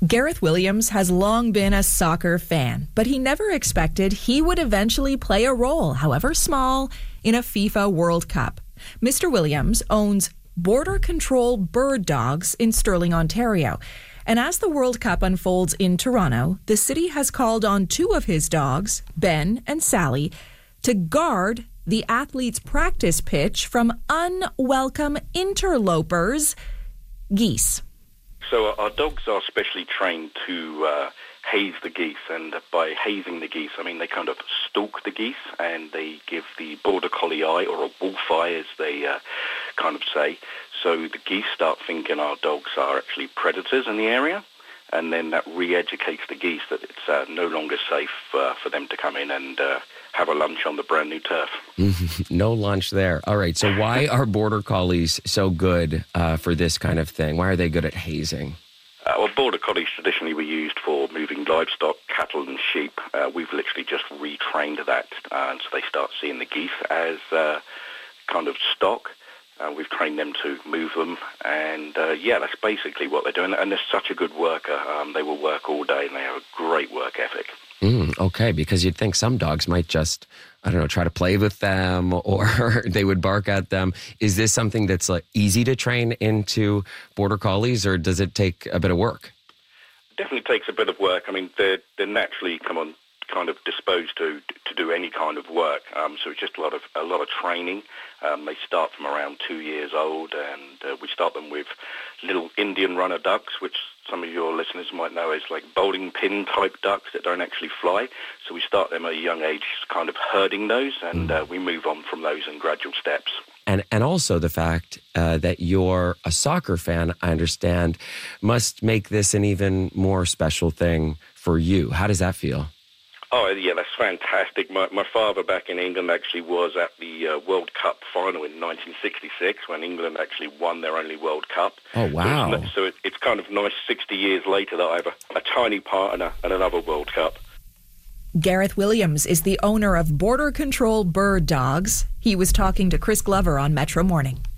Gareth Williams has long been a soccer fan, but he never expected he would eventually play a role, however small, in a FIFA World Cup. Mr. Williams owns Border Control Bird Dogs in Stirling, Ontario. And as the World Cup unfolds in Toronto, the city has called on two of his dogs, Ben and Sally, to guard the athletes' practice pitch from unwelcome interlopers, geese. So our dogs are specially trained to haze the geese, and by hazing the geese, I mean they kind of stalk the geese and they give the border collie eye, or a wolf eye as they kind of say. So the geese start thinking our dogs are actually predators in the area, and then that re-educates the geese that it's no longer safe for them to come in and have a lunch on the brand new turf. No lunch there. All right, so why are border collies so good for this kind of thing? Why are they good at hazing? Well, border collies traditionally were used for moving livestock, cattle and sheep. We've literally just retrained that, and so they start seeing the geese as kind of stock. We've trained them to move them, and that's basically what they're doing. And they're such a good worker. They will work all day, and they have a great work ethic. Okay, because you'd think some dogs might just, try to play with them, or they would bark at them. Is this something that's easy to train into border collies, or does it take a bit of work? It definitely takes a bit of work. I mean, they're naturally kind of disposed to do any kind of work. So it's just a lot of training. They start from around 2 years old, and we start them with little Indian runner ducks, which some of your listeners might know as like bowling pin type ducks that don't actually fly. So we start them at a young age kind of herding those, and we move on from those in gradual steps. And also the fact that you're a soccer fan, I understand, must make this an even more special thing for you. How does that feel? Oh, yeah, that's fantastic. My father back in England actually was at the World Cup final in 1966 when England actually won their only World Cup. Oh, wow. So it's kind of nice 60 years later that I have a tiny part in another World Cup. Gareth Williams is the owner of Border Control Bird Dogs. He was talking to Chris Glover on Metro Morning.